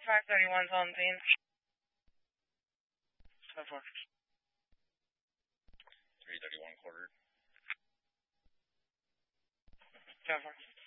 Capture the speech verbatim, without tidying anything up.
five thirty-one's on scene. So far. three thirty-one quartered. So far.